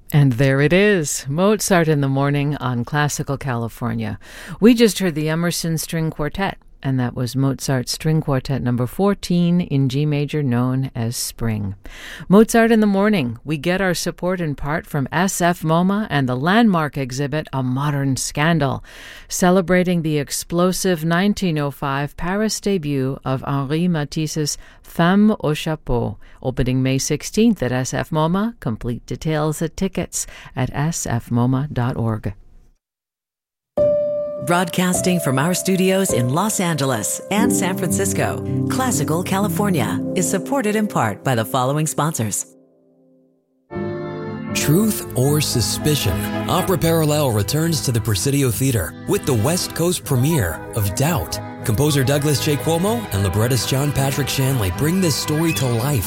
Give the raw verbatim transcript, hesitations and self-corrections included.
And there it is, Mozart in the Morning on Classical California. We just heard the Emerson String Quartet, and that was Mozart's String Quartet number fourteen in G major, known as Spring. Mozart in the Morning, we get our support in part from S F MoMA and the landmark exhibit A Modern Scandal, celebrating the explosive nineteen oh five Paris debut of Henri Matisse's Femme au Chapeau, opening May sixteenth at S F MoMA. Complete details at tickets at s f moma dot org. Broadcasting from our studios in Los Angeles and San Francisco, Classical California is supported in part by the following sponsors. Truth or Suspicion? Opera Parallel returns to the Presidio Theater with the West Coast premiere of Doubt. Composer Douglas J. Cuomo and librettist John Patrick Shanley bring this story to life